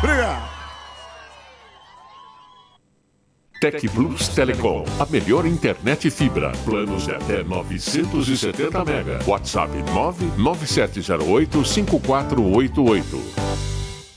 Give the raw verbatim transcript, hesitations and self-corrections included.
Obrigado. Tec Plus Telecom, a melhor internet fibra. Planos de até novecentos e setenta mega. WhatsApp nove nove sete zero oito cinco quatro oito oito.